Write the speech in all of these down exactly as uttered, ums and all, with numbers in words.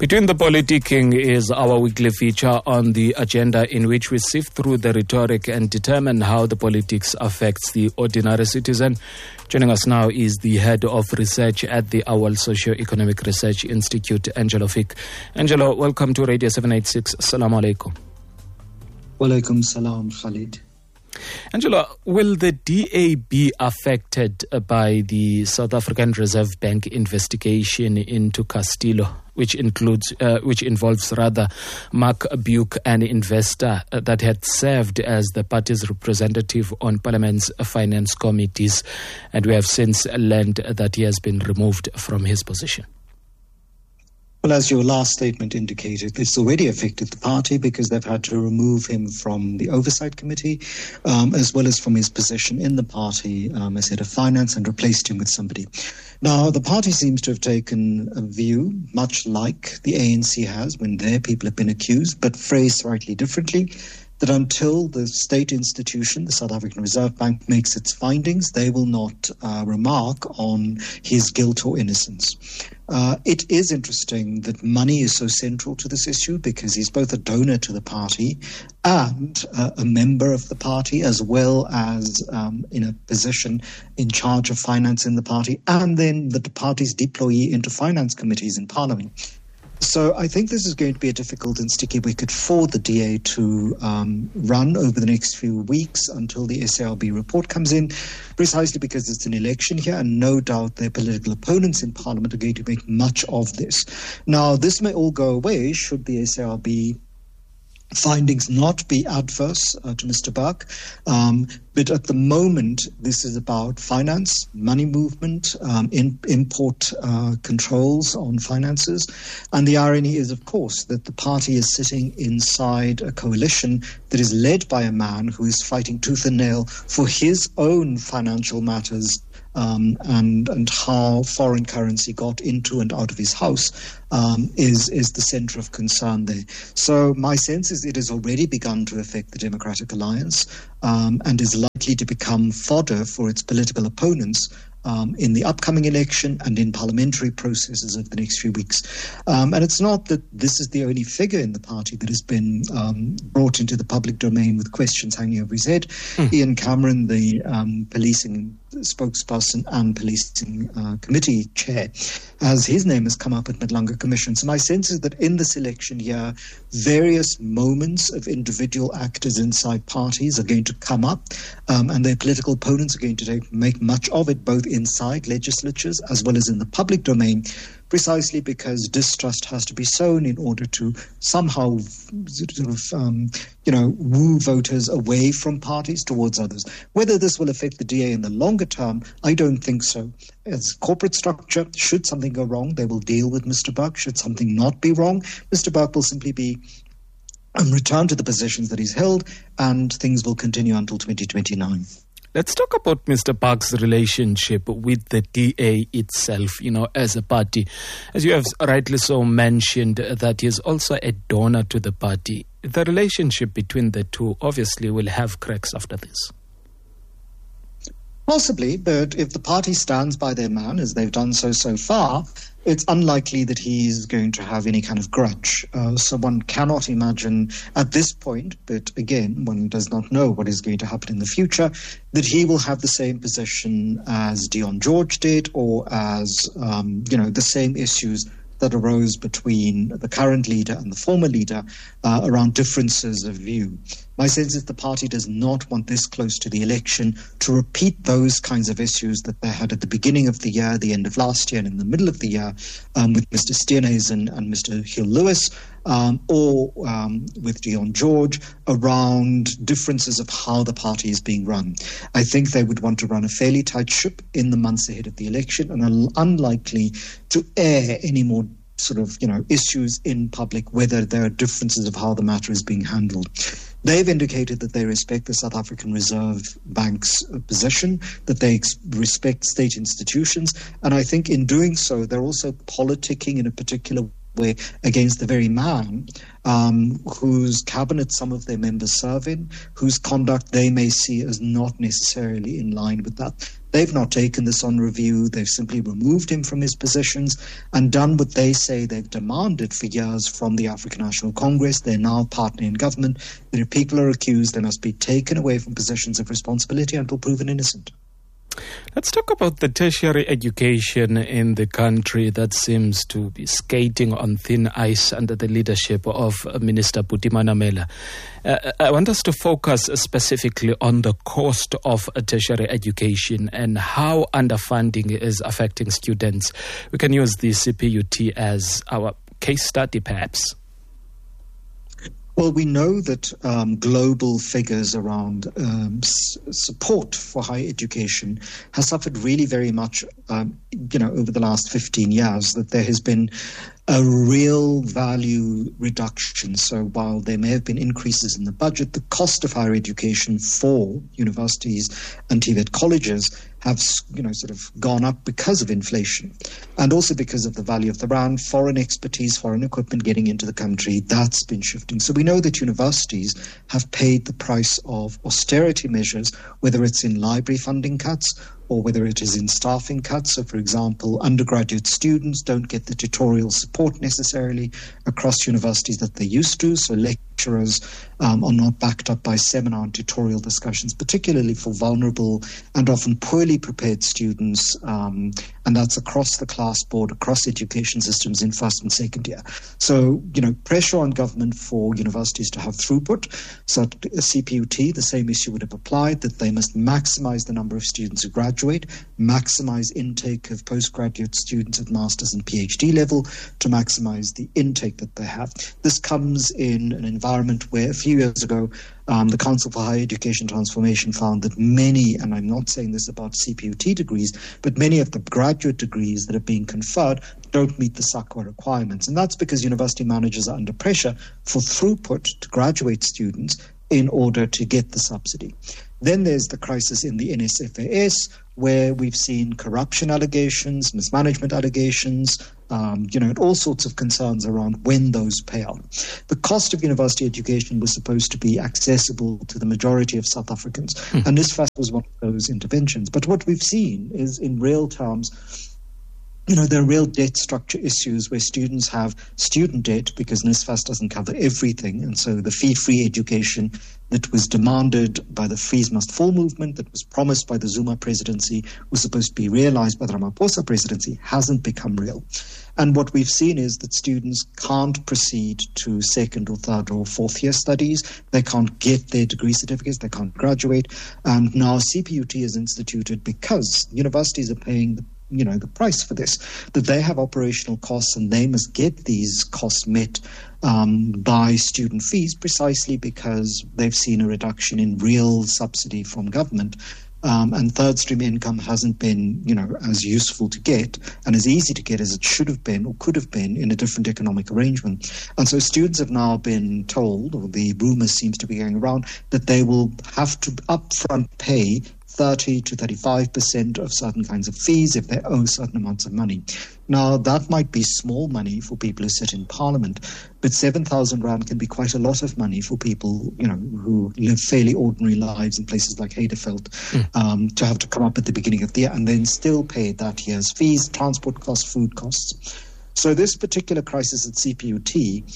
Between the Politicking is our weekly feature on the agenda in which we sift through the rhetoric and determine how the politics affects the ordinary citizen. Joining us now is the head of research at the Awal Socio-Economic Research Institute, Angelo Fick. Angelo, welcome to Radio seven eighty-six. Assalamu alaikum. Wa alaikum salam, Khalid. Angela, will the D A be affected by the South African Reserve Bank investigation into Castillo, which includes, uh, which involves rather Mark Buke, an investor uh, that had served as the party's representative on Parliament's finance committees, and we have since learned that he has been removed from his position? Well, as your last statement indicated, it's already affected the party because they've had to remove him from the Oversight Committee, um, as well as from his position in the party um, as head of finance, and replaced him with somebody. Now, the party seems to have taken a view, much like the A N C has when their people have been accused, but phrased slightly differently, that until the state institution, the South African Reserve Bank, makes its findings, they will not uh, remark on his guilt or innocence. Uh, it is interesting that money is so central to this issue because he's both a donor to the party and uh, a member of the party, as well as um, in a position in charge of finance in the party, and then the party's deployee into finance committees in Parliament. So I think this is going to be a difficult and sticky wicket for the D A to um, run over the next few weeks until the S A R B report comes in, precisely because it's an election here, and no doubt their political opponents in Parliament are going to make much of this. Now, this may all go away should the S A R B findings not be adverse uh, to Mister Buck, um, but at the moment this is about finance, money movement, um, in, import uh, controls on finances, and the irony is, of course, that the party is sitting inside a coalition that is led by a man who is fighting tooth and nail for his own financial matters. Um, and and how foreign currency got into and out of his house um, is is the centre of concern there. So my sense is it has already begun to affect the Democratic Alliance um, and is likely to become fodder for its political opponents Um, in the upcoming election and in parliamentary processes over the next few weeks. Um, and it's not that this is the only figure in the party that has been um, brought into the public domain with questions hanging over his head. Mm. Ian Cameron, the um, policing spokesperson and policing uh, committee chair, as his name has come up at Madlanga Commission. So my sense is that in this election year, various moments of individual actors inside parties are going to come up, um, and their political opponents are going to take, make much of it, both inside legislatures as well as in the public domain, precisely because distrust has to be sown in order to somehow sort of, um, you know, woo voters away from parties towards others. Whether this will affect the D A in the longer term, I don't think so. As corporate structure, should something go wrong, they will deal with Mister Buck. Should something not be wrong, Mister Buck will simply be um, returned to the positions that he's held, and things will continue until twenty twenty-nine. Let's talk about Mister Buck's relationship with the D A itself, you know, as a party. As you have rightly so mentioned, that he is also a donor to the party. The relationship between the two obviously will have cracks after this. Possibly, but if the party stands by their man, as they've done so so far, it's unlikely that he's going to have any kind of grudge. Uh, so one cannot imagine at this point, but again, one does not know what is going to happen in the future, that he will have the same position as Deon George did, or as, um, you know, the same issues that arose between the current leader and the former leader uh, around differences of view. My sense is the party does not want this close to the election to repeat those kinds of issues that they had at the beginning of the year, the end of last year, and in the middle of the year um, with Mister Steenhuisen and Mister Gill Lewis, um, or um, with Deon George, around differences of how the party is being run. I think they would want to run a fairly tight ship in the months ahead of the election, and are unlikely to air any more sort of, you know, issues in public, whether there are differences of how the matter is being handled. They've indicated that they respect the South African Reserve Bank's position, that they ex- respect state institutions, and I think in doing so, they're also politicking in a particular way against the very man um, whose cabinet some of their members serve in, whose conduct they may see as not necessarily in line with that. They've not taken this on review. They've simply removed him from his positions and done what they say they've demanded for years from the African National Congress. They're now partner in government. If people are accused, they must be taken away from positions of responsibility until proven innocent. Let's talk about the tertiary education in the country that seems to be skating on thin ice under the leadership of Minister Buti Manamela. Uh, I want us to focus specifically on the cost of tertiary education and how underfunding is affecting students. We can use the C P U T as our case study, perhaps. Well, we know that um, global figures around um, s- support for higher education has suffered really very much, um, you know, over the last fifteen years, that there has been a real value reduction. So while there may have been increases in the budget, the cost of higher education for universities and T V E T colleges have, you know, sort of gone up because of inflation and also because of the value of the rand, foreign expertise, foreign equipment getting into the country. That's been shifting. So we know that universities have paid the price of austerity measures, whether it's in library funding cuts or whether it is in staffing cuts. So, for example, undergraduate students don't get the tutorial support necessarily across universities that they used to. So lecturers um, are not backed up by seminar and tutorial discussions, particularly for vulnerable and often poorly prepared students. Um, and that's across the class board, across education systems in first and second year. So, you know, pressure on government for universities to have throughput. So at C P U T, the same issue would have applied, that they must maximize the number of students who graduate, maximize intake of postgraduate students at master's and PhD level to maximize the intake that they have. This comes in an environment where a few years ago, Um, the Council for Higher Education Transformation found that many, and I'm not saying this about C P U T degrees, but many of the graduate degrees that are being conferred don't meet the S A Q A requirements. And that's because university managers are under pressure for throughput to graduate students in order to get the subsidy. Then there's the crisis in the N S F A S, where we've seen corruption allegations, mismanagement allegations, um, you know, and all sorts of concerns around when those pay out. The cost of university education was supposed to be accessible to the majority of South Africans, mm. and NSFAS was one of those interventions. But what we've seen is, in real terms, you know, there are real debt structure issues where students have student debt because NSFAS doesn't cover everything. And so the fee-free education that was demanded by the Fees Must Fall movement, that was promised by the Zuma presidency, was supposed to be realized by the Ramaphosa presidency, hasn't become real. And what we've seen is that students can't proceed to second or third or fourth year studies. They can't get their degree certificates. They can't graduate. And now C P U T is instituted because universities are paying the you know, the price for this, that they have operational costs and they must get these costs met um, by student fees precisely because they've seen a reduction in real subsidy from government. Um, and third stream income hasn't been, you know, as useful to get and as easy to get as it should have been or could have been in a different economic arrangement. And so students have now been told, or the rumor seems to be going around, that they will have to upfront pay thirty to thirty-five percent of certain kinds of fees if they owe certain amounts of money. Now, that might be small money for people who sit in Parliament, but seven thousand rand can be quite a lot of money for people, you know, who live fairly ordinary lives in places like Heidelberg, mm. um, to have to come up at the beginning of the year and then still pay that year's fees, transport costs, food costs. So this particular crisis at C P U T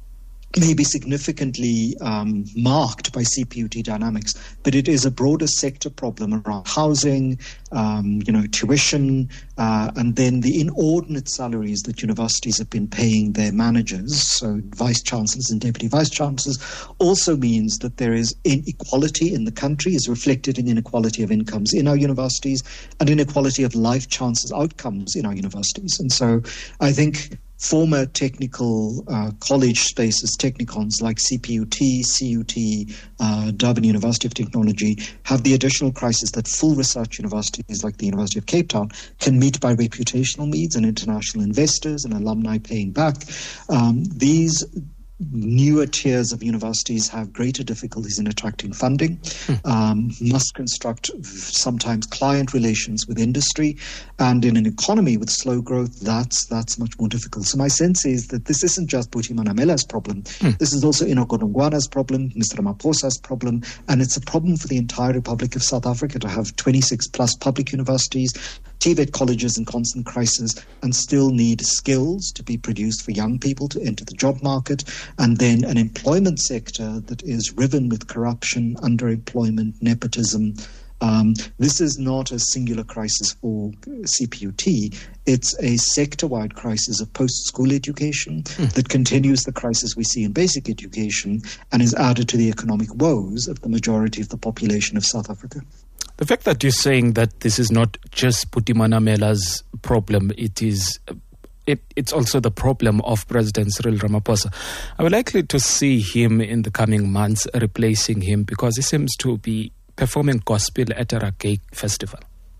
may be significantly um, marked by C P U T dynamics, but it is a broader sector problem around housing, um, you know, tuition, uh, and then the inordinate salaries that universities have been paying their managers, so vice chancellors and deputy vice chancellors, also means that there is inequality in the country, is reflected in inequality of incomes in our universities and inequality of life chances outcomes in our universities. And so I think former technical uh, college spaces, technicons like C P U T, C U T, uh, Durban University of Technology, have the additional crisis that full research universities like the University of Cape Town can meet by reputational needs and international investors and alumni paying back. Um, these newer tiers of universities have greater difficulties in attracting funding, mm. um, must construct sometimes client relations with industry, and in an economy with slow growth, that's that's much more difficult. So my sense is that this isn't just Buti Manamela's problem. Mm. This is also Enoch Godongwana's problem, Mister Ramaphosa's problem, and it's a problem for the entire Republic of South Africa to have twenty-six plus public universities, T VET colleges in constant crisis, and still need skills to be produced for young people to enter the job market, and then an employment sector that is riven with corruption, underemployment, nepotism. Um, this is not a singular crisis for C P U T. It's a sector-wide crisis of post-school education mm. that continues the crisis we see in basic education and is added to the economic woes of the majority of the population of South Africa. The fact that you're saying that this is not just Buti Manamela's problem, it is... It, it's also the problem of President Cyril Ramaphosa. Are we likely to see him in the coming months replacing him, because he seems to be performing gospel at a reggae festival?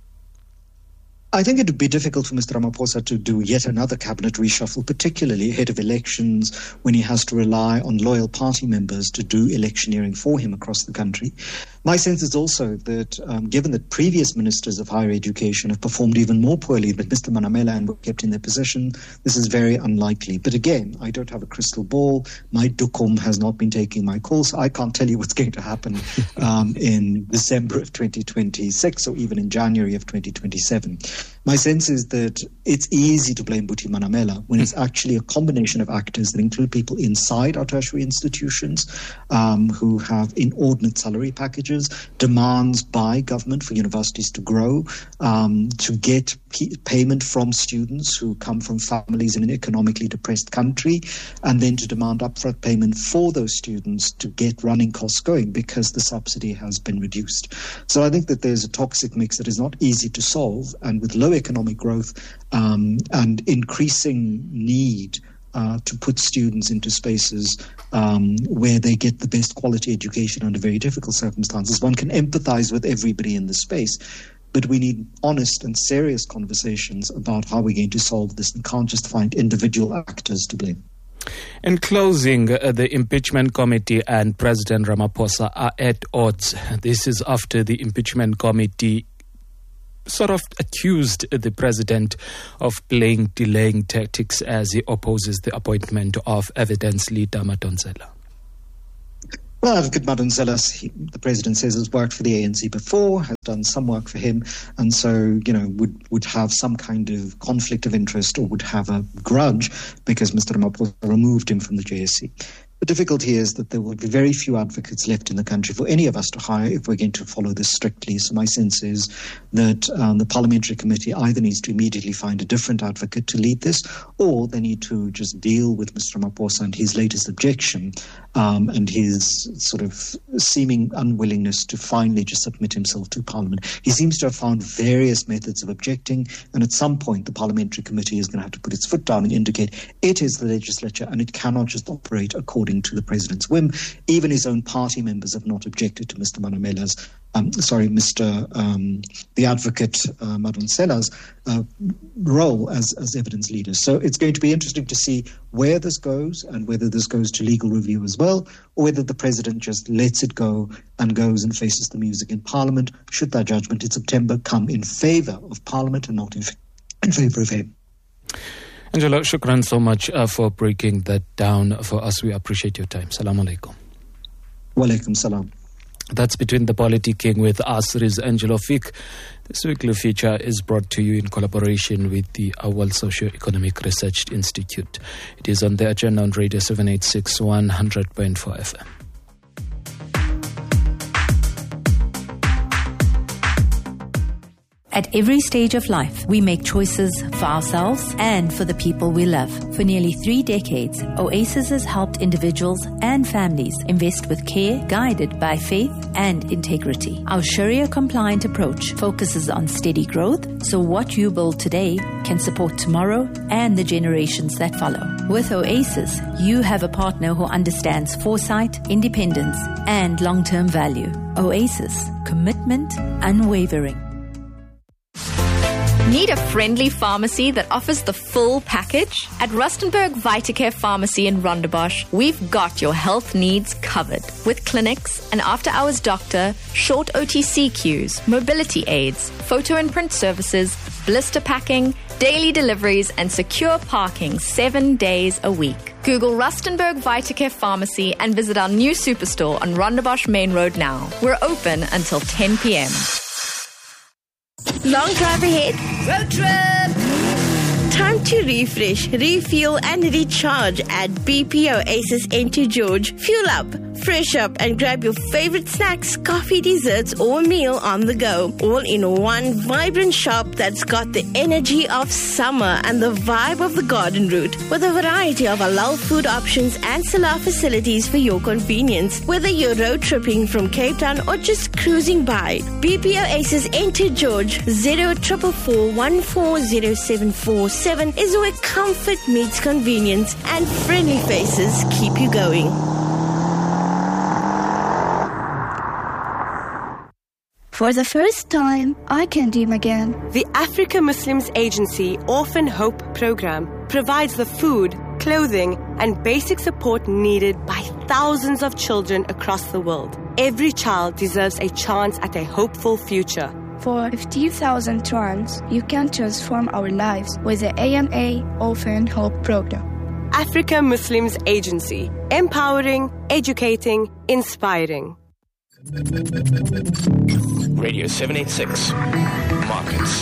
I think it would be difficult for Mister Ramaphosa to do yet another cabinet reshuffle, particularly ahead of elections when he has to rely on loyal party members to do electioneering for him across the country. My sense is also that um, given that previous ministers of higher education have performed even more poorly than Mister Manamela and were kept in their position, this is very unlikely. But again, I don't have a crystal ball. My dukum has not been taking my calls. So I can't tell you what's going to happen um, in December of twenty twenty-six or even in January of twenty twenty-seven. My sense is that it's easy to blame Buti Manamela when it's actually a combination of actors that include people inside our tertiary institutions um, who have inordinate salary packages, demands by government for universities to grow, um, to get p- payment from students who come from families in an economically depressed country, and then to demand upfront payment for those students to get running costs going because the subsidy has been reduced. So I think that there's a toxic mix that is not easy to solve, and with low economic growth um, and increasing need uh, to put students into spaces um, where they get the best quality education under very difficult circumstances, one can empathize with everybody in the space. But we need honest and serious conversations about how we're going to solve this, and can't just find individual actors to blame. In closing, uh, the impeachment committee and President Ramaphosa are at odds. This is after the impeachment committee sort of accused the president of playing delaying tactics as he opposes the appointment of evidence leader Madonsela. Well, Advocate Madonsela, the president says, has worked for the A N C before, has done some work for him, and so, you know, would, would have some kind of conflict of interest or would have a grudge because Mister Ramaphosa removed him from the J S C. The difficulty is that there will be very few advocates left in the country for any of us to hire if we're going to follow this strictly. So my sense is that um, the parliamentary committee either needs to immediately find a different advocate to lead this, or they need to just deal with Mister Ramaphosa and his latest objection um, and his sort of seeming unwillingness to finally just submit himself to Parliament. He seems to have found various methods of objecting, and at some point the parliamentary committee is going to have to put its foot down and indicate it is the legislature and it cannot just operate according to the president's whim. Even his own party members have not objected to Mister Manamela's, um, sorry, Mister Um, the advocate uh, Madonsela's uh, role as, as evidence leader. So it's going to be interesting to see where this goes and whether this goes to legal review as well, or whether the president just lets it go and goes and faces the music in Parliament, should that judgment in September come in favour of Parliament and not in, fa- in favour of him. Angelo, shukran so much uh, for breaking that down for us. We appreciate your time. Salaam alaikum. Wa alaikum salam. That's Between the Politicking with Asri's Angelo Fick. This weekly feature is brought to you in collaboration with the Awal Socio-Economic Research Institute. It is on the agenda on Radio seven eighty-six, one hundred point four F M. At every stage of life, we make choices for ourselves and for the people we love. For nearly three decades, Oasis has helped individuals and families invest with care, guided by faith and integrity. Our Sharia-compliant approach focuses on steady growth, so what you build today can support tomorrow and the generations that follow. With Oasis, you have a partner who understands foresight, independence, and long-term value. Oasis, commitment unwavering. Need a friendly pharmacy that offers the full package? At Rustenburg Vitacare Pharmacy in Rondebosch, we've got your health needs covered. With clinics, an after-hours doctor, short O T C queues, mobility aids, photo and print services, blister packing, daily deliveries, and secure parking seven days a week. Google Rustenburg Vitacare Pharmacy and visit our new superstore on Rondebosch Main Road now. We're open until ten p.m. Long drive ahead. Road trip! Time to refresh, refuel and recharge at B P Oasis N two George. Fuel up, fresh up and grab your favorite snacks, coffee, desserts or meal on the go. All in one vibrant shop that's got the energy of summer and the vibe of the garden route, with a variety of halal food options and salah facilities for your convenience. Whether you're road tripping from Cape Town or just cruising by, B P Oasis N two George zero four four one four zero seven four seven is where comfort meets convenience and friendly faces keep you going. For the first time, I can dream again. The Africa Muslims Agency Orphan Hope Program provides the food, clothing, and basic support needed by thousands of children across the world. Every child deserves a chance at a hopeful future. For fifteen thousand trans, you can transform our lives with the A M A Orphan Hope Program. Africa Muslims Agency, empowering, educating, inspiring. Radio seven eighty-six, Markets.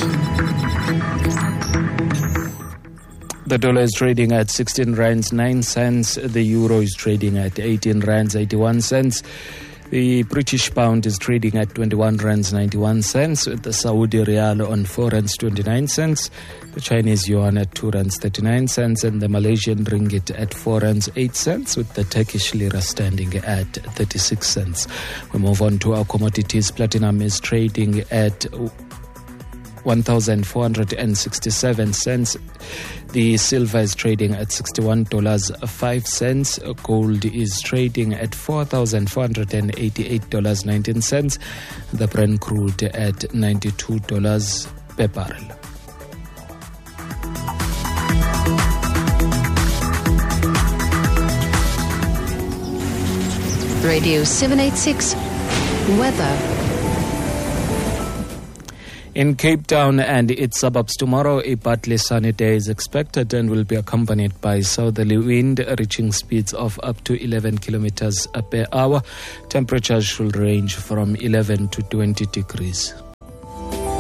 The dollar is trading at sixteen rands nine cents. The euro is trading at eighteen rands eighty-one cents. The British pound is trading at twenty-one rands ninety-one cents. The Saudi Riyal on four rands twenty-nine cents. The Chinese yuan at two rands thirty-nine cents. And the Malaysian ringgit at four rands eight cents, with the Turkish lira standing at thirty-six cents. We move on to our commodities. Platinum is trading at one thousand four hundred sixty-seven cents. The silver is trading at sixty-one dollars and five cents. Gold is trading at four thousand four hundred eighty-eight dollars and nineteen cents. The Brent crude at ninety-two dollars per barrel. Radio seven eighty-six Weather. In Cape Town and its suburbs tomorrow, a partly sunny day is expected and will be accompanied by southerly wind reaching speeds of up to eleven kilometers per hour. Temperatures should range from eleven to twenty degrees.